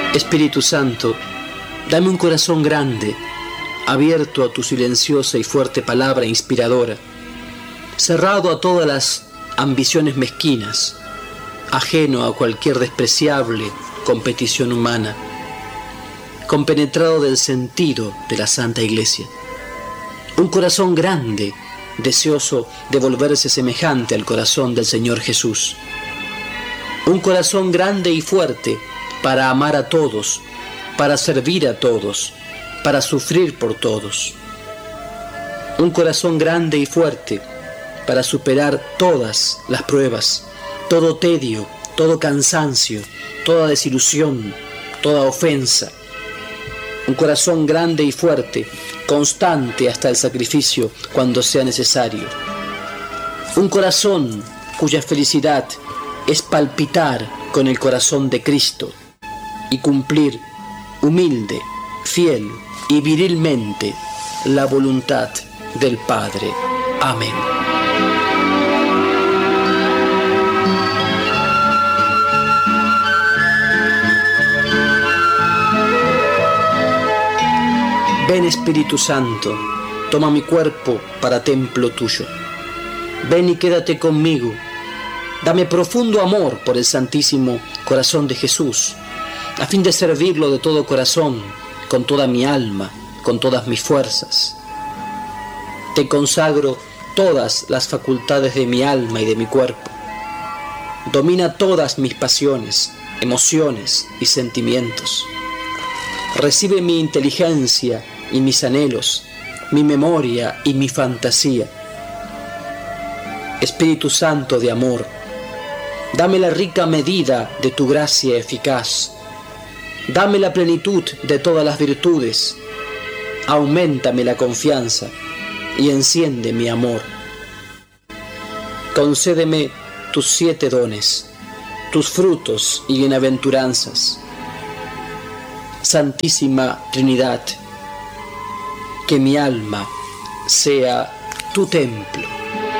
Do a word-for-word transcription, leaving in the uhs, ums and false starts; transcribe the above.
Espíritu Santo, dame un corazón grande, abierto a tu silenciosa y fuerte palabra inspiradora, cerrado a todas las ambiciones mezquinas, ajeno a cualquier despreciable competición humana, compenetrado del sentido de la Santa Iglesia. Un corazón grande, deseoso de volverse semejante al corazón del Señor Jesús. Un corazón grande y fuerte para amar a todos, para servir a todos, para sufrir por todos. Un corazón grande y fuerte para superar todas las pruebas, todo tedio, todo cansancio, toda desilusión, toda ofensa. Un corazón grande y fuerte, constante hasta el sacrificio cuando sea necesario. Un corazón cuya felicidad es palpitar con el corazón de Cristo y cumplir humilde, fiel y virilmente la voluntad del Padre. Amén. Ven, Espíritu Santo, toma mi cuerpo para templo tuyo. Ven y quédate conmigo. Dame profundo amor por el Santísimo Corazón de Jesús, a fin de servirlo de todo corazón, con toda mi alma, con todas mis fuerzas. Te consagro todas las facultades de mi alma y de mi cuerpo. Domina todas mis pasiones, emociones y sentimientos. Recibe mi inteligencia y mis anhelos, mi memoria y mi fantasía. Espíritu Santo de amor, dame la rica medida de tu gracia eficaz. Dame la plenitud de todas las virtudes. Auméntame la confianza y enciende mi amor. Concédeme tus siete dones, tus frutos y bienaventuranzas. Santísima Trinidad, que mi alma sea tu templo.